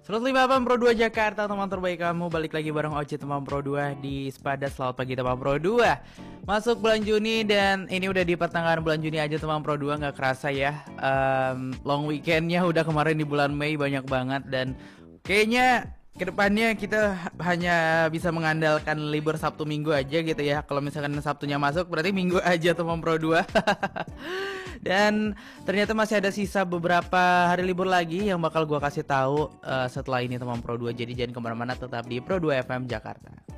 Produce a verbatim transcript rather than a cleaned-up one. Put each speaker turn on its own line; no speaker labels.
seratus lima puluh delapan Pro dua Jakarta, teman terbaik kamu. Balik lagi bareng Oci teman Pro dua di Spada. Selamat pagi teman Pro dua. Masuk bulan Juni dan ini udah di pertengahan bulan Juni aja teman Pro dua. Gak kerasa ya, um, long weekendnya udah kemarin di bulan Mei banyak banget. Dan kayaknya kedepannya kita hanya bisa mengandalkan libur Sabtu Minggu aja gitu ya. Kalau misalkan Sabtunya masuk berarti Minggu aja teman Pro dua. Dan ternyata masih ada sisa beberapa hari libur lagi yang bakal gua kasih tahu uh, setelah ini teman Pro dua. Jadi jangan kemana-mana, tetap di Pro dua F M Jakarta.